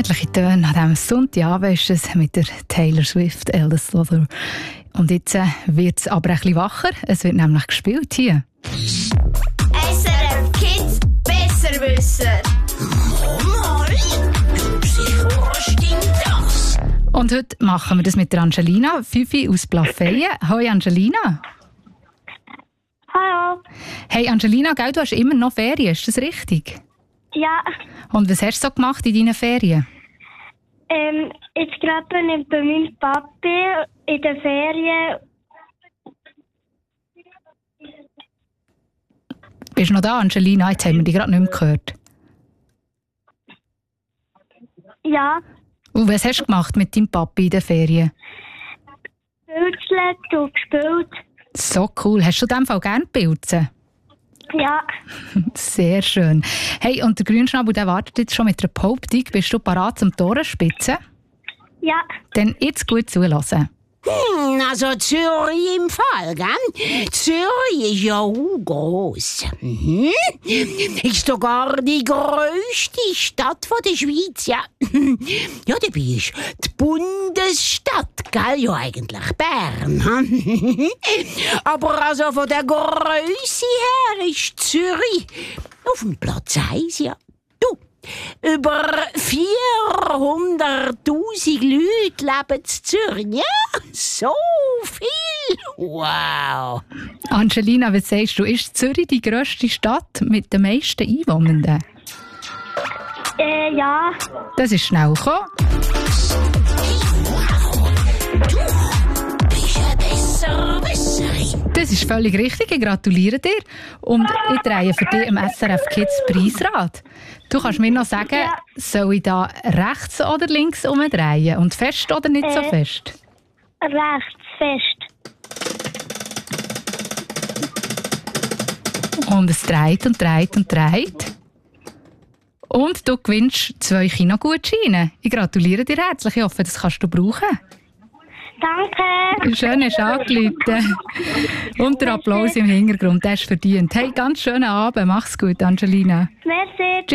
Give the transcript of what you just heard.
Herrliche Töne an diesem Sonntagabend ist es mit der Taylor Swift, Alice Lover. Und jetzt wird es aber ein bisschen wacher. Es wird nämlich gespielt hier. SRF Kids Besserwisser. Sicher stimmt das. Und heute machen wir das mit der Angelina, Fifi aus Plafeyen. Hoi Angelina. Hallo. Hey Angelina, gell, du hast immer noch Ferien, ist das richtig? Ja, Und was hast du so gemacht in deinen Ferien? jetzt gerade bin ich bei meinem Papi in den Ferien. Bist du noch da, Angelina? Jetzt haben wir dich gerade nicht mehr gehört. Ja, Und was hast du gemacht mit deinem Papi in den Ferien? Pilzlet und gespielt. So cool. Hast du in diesem Fall gerne Pilze? Ja, Sehr schön. Hey, und der Grünschnabel, der wartet jetzt schon mit der Behauptung. Bist du parat zum Torenspitzen? ja, Dann jetzt gut zuhören. Also Zürich im Fall, gell? Zürich ist ja auch gross. Ist sogar die grösste Stadt von der Schweiz, ja. Ja, dabei ist die Bundesstadt, gell? Ja, eigentlich Bern. Aber also von der Grösse her ist Zürich auf dem Platz 1, ja. Über 400'000 Leute leben in Zürich. Ja, so viel. Wow. Angelina, was sagst du? Ist Zürich die grösste Stadt mit den meisten Einwohnenden? ja. Das ist schnell gekommen. Du bist ein Besserwisserin. Das ist völlig richtig. Ich gratuliere dir. Und ich drehe für dich im SRF Kids Preisrad. Du kannst mir noch sagen, soll ich da rechts oder links umdrehen? Und fest oder nicht so fest? Rechts fest. Und es dreht und dreht und dreht. Und du gewinnst 2 Kinogutscheine. Ich gratuliere dir herzlich. Ich hoffe, das kannst du brauchen. Danke. Schön hast du angerufen. Und der Applaus im Hintergrund, der ist verdient. Hey, ganz schönen Abend. Mach's gut, Angelina. Merci.